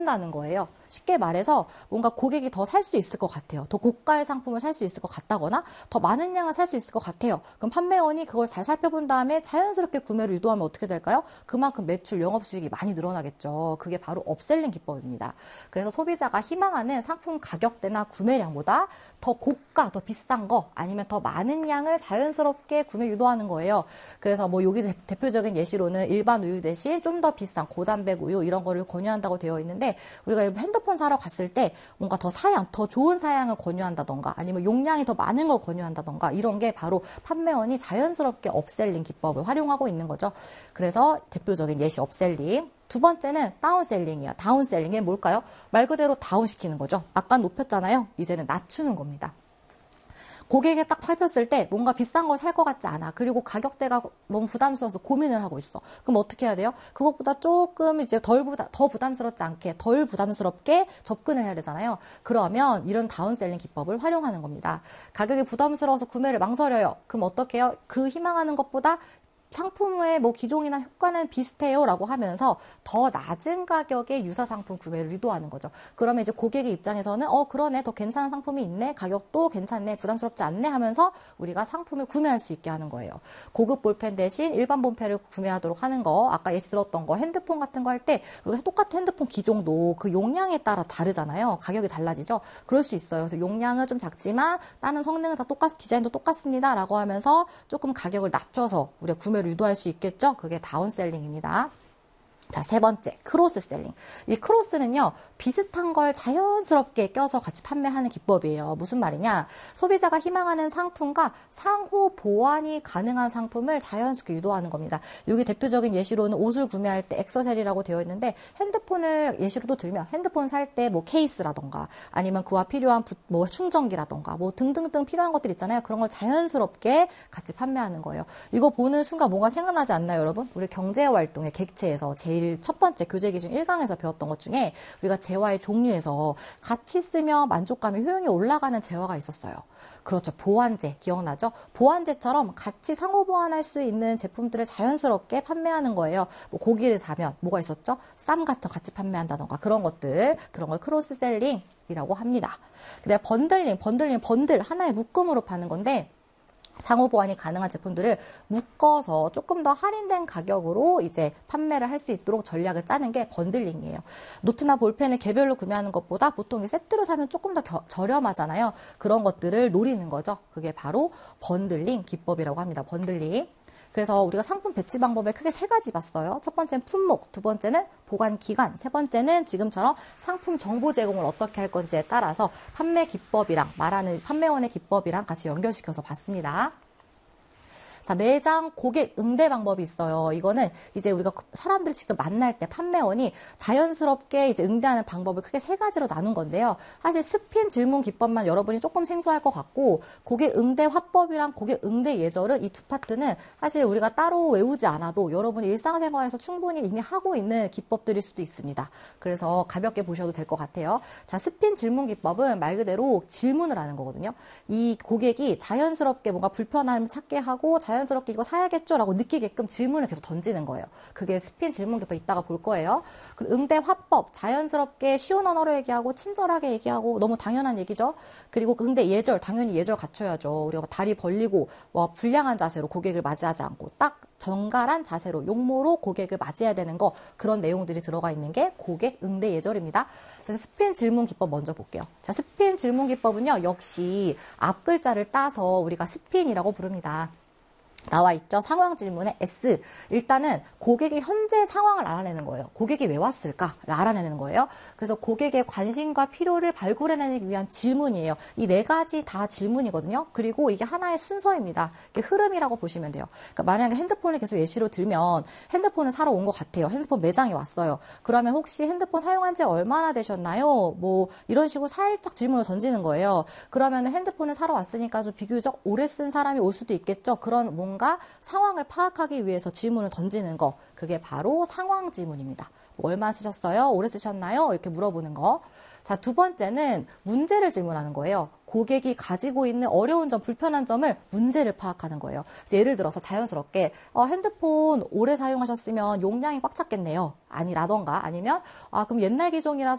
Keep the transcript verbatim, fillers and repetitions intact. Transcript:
다는 거예요. 쉽게 말해서 뭔가 고객이 더 살 수 있을 것 같아요. 더 고가의 상품을 살 수 있을 것 같다거나 더 많은 양을 살 수 있을 것 같아요. 그럼 판매원이 그걸 잘 살펴본 다음에 자연스럽게 구매를 유도하면 어떻게 될까요? 그만큼 매출, 영업수익이 많이 늘어나겠죠. 그게 바로 업셀링 기법입니다. 그래서 소비자가 희망하는 상품 가격대나 구매량보다 더 고가, 더 비싼 거 아니면 더 많은 양을 자연스럽게 구매 유도하는 거예요. 그래서 뭐 여기 대표적인 예시로는 일반 우유 대신 좀 더 비싼 고단백 우유 이런 거를 권유한다고 되어 있는데 우리가 핸드폰 사러 갔을 때 뭔가 더 사양, 더 좋은 사양을 권유한다던가 아니면 용량이 더 많은 걸 권유한다던가 이런 게 바로 판매원이 자연스럽게 업셀링 기법을 활용하고 있는 거죠. 그래서 대표적인 예시 업셀링. 두 번째는 다운셀링이에요. 다운셀링이 뭘까요? 말 그대로 다운시키는 거죠. 아까 높였잖아요. 이제는 낮추는 겁니다. 고객이 딱 살폈을 때 뭔가 비싼 걸 살 것 같지 않아. 그리고 가격대가 너무 부담스러워서 고민을 하고 있어. 그럼 어떻게 해야 돼요? 그것보다 조금 이제 덜 부담, 더 부담스럽지 않게, 덜 부담스럽게 접근을 해야 되잖아요. 그러면 이런 다운셀링 기법을 활용하는 겁니다. 가격이 부담스러워서 구매를 망설여요. 그럼 어떻게 해요? 그 희망하는 것보다 상품의 뭐 기종이나 효과는 비슷해요 라고 하면서 더 낮은 가격의 유사 상품 구매를 유도하는 거죠. 그러면 이제 고객의 입장에서는 어 그러네, 더 괜찮은 상품이 있네, 가격도 괜찮네, 부담스럽지 않네 하면서 우리가 상품을 구매할 수 있게 하는 거예요. 고급 볼펜 대신 일반 본펜을 구매하도록 하는 거, 아까 예시 들었던 거 핸드폰 같은 거 할 때 우리가 똑같은 핸드폰 기종도 그 용량에 따라 다르잖아요. 가격이 달라지죠. 그럴 수 있어요. 그래서 용량은 좀 작지만 다른 성능은 다 똑같, 디자인도 똑같습니다 라고 하면서 조금 가격을 낮춰서 우리가 구매 유도할 수 있겠죠? 그게 다운셀링입니다. 자, 세 번째, 크로스셀링. 이 크로스는요, 비슷한 걸 자연스럽게 껴서 같이 판매하는 기법이에요. 무슨 말이냐? 소비자가 희망하는 상품과 상호 보완이 가능한 상품을 자연스럽게 유도하는 겁니다. 여기 대표적인 예시로는 옷을 구매할 때 액세서리라고 되어 있는데 핸드폰을 예시로도 들면 핸드폰 살 때 뭐 케이스라던가 아니면 그와 필요한 부, 뭐 충전기라던가 뭐 등등등 필요한 것들 있잖아요. 그런 걸 자연스럽게 같이 판매하는 거예요. 이거 보는 순간 뭔가 생각나지 않나요, 여러분? 우리 경제활동의 객체에서 제일 첫 번째 교재기준 일 강에서 배웠던 것 중에 우리가 재화의 종류에서 같이 쓰며 만족감이 효용이 올라가는 재화가 있었어요. 그렇죠. 보완제 기억나죠? 보완제처럼 같이 상호 보완할 수 있는 제품들을 자연스럽게 판매하는 거예요. 뭐 고기를 사면 뭐가 있었죠? 쌈 같은 거 같이 판매한다던가 그런 것들, 그런 걸 크로스셀링이라고 합니다. 그다음에 번들링, 번들링, 번들 하나의 묶음으로 파는 건데 상호 보완이 가능한 제품들을 묶어서 조금 더 할인된 가격으로 이제 판매를 할 수 있도록 전략을 짜는 게 번들링이에요. 노트나 볼펜을 개별로 구매하는 것보다 보통 세트로 사면 조금 더 겨, 저렴하잖아요. 그런 것들을 노리는 거죠. 그게 바로 번들링 기법이라고 합니다. 번들링. 그래서 우리가 상품 배치 방법에 크게 세 가지 봤어요. 첫 번째는 품목, 두 번째는 보관 기간, 세 번째는 지금처럼 상품 정보 제공을 어떻게 할 건지에 따라서 판매 기법이랑 말하는 판매원의 기법이랑 같이 연결시켜서 봤습니다. 자, 매장 고객 응대 방법이 있어요. 이거는 이제 우리가 사람들 직접 만날 때 판매원이 자연스럽게 이제 응대하는 방법을 크게 세 가지로 나눈 건데요. 사실 스핀 질문 기법만 여러분이 조금 생소할 것 같고 고객 응대 화법이랑 고객 응대 예절은 이 두 파트는 사실 우리가 따로 외우지 않아도 여러분이 일상생활에서 충분히 이미 하고 있는 기법들일 수도 있습니다. 그래서 가볍게 보셔도 될 것 같아요. 자, 스핀 질문 기법은 말 그대로 질문을 하는 거거든요. 이 고객이 자연스럽게 뭔가 불편함을 찾게 하고 자연스럽게 이거 사야겠죠? 라고 느끼게끔 질문을 계속 던지는 거예요. 그게 스핀 질문 기법 이따가 볼 거예요. 그리고 응대 화법, 자연스럽게 쉬운 언어로 얘기하고 친절하게 얘기하고 너무 당연한 얘기죠. 그리고 응대 예절, 당연히 예절 갖춰야죠. 우리가 다리 벌리고 뭐 불량한 자세로 고객을 맞이하지 않고 딱 정갈한 자세로 용모로 고객을 맞이해야 되는 거, 그런 내용들이 들어가 있는 게 고객 응대 예절입니다. 자, 스핀 질문 기법 먼저 볼게요. 자, 스핀 질문 기법은요, 역시 앞 글자를 따서 우리가 스핀이라고 부릅니다. 나와 있죠. 상황 질문에 S. 일단은 고객의 현재 상황을 알아내는 거예요. 고객이 왜 왔을까? 알아내는 거예요. 그래서 고객의 관심과 필요를 발굴해내기 위한 질문이에요. 이 네 가지 다 질문이거든요. 그리고 이게 하나의 순서입니다. 이게 흐름이라고 보시면 돼요. 그러니까 만약에 핸드폰을 계속 예시로 들면 핸드폰을 사러 온 것 같아요. 핸드폰 매장에 왔어요. 그러면 혹시 핸드폰 사용한 지 얼마나 되셨나요? 뭐 이런 식으로 살짝 질문을 던지는 거예요. 그러면 핸드폰을 사러 왔으니까 좀 비교적 오래 쓴 사람이 올 수도 있겠죠. 그런 뭔가 뭔가 상황을 파악하기 위해서 질문을 던지는 거, 그게 바로 상황 질문입니다. 뭐 얼마 쓰셨어요? 오래 쓰셨나요? 이렇게 물어보는 거. 자, 두 번째는 문제를 질문하는 거예요. 고객이 가지고 있는 어려운 점, 불편한 점을 문제를 파악하는 거예요. 예를 들어서 자연스럽게 어, 핸드폰 오래 사용하셨으면 용량이 꽉 찼겠네요. 아니라던가 아니면 아 그럼 옛날 기종이라서